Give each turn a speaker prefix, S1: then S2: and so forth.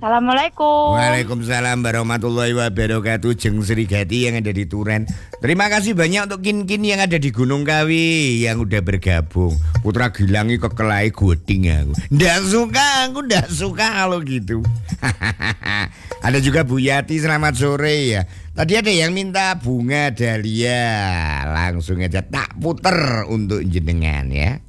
S1: Assalamualaikum.
S2: Waalaikumsalam warahmatullahi wabarakatuh. Jeng Srigati yang ada di Turen. Terima kasih banyak untuk kin-kin yang ada di Gunung Kawi yang udah bergabung. Putra Gilangi kekelai goding aku. Nggak suka kalau gitu. Ada juga Bu Yati, selamat sore ya. Tadi ada yang minta bunga dahlia. Langsung aja tak puter untuk jenengan ya.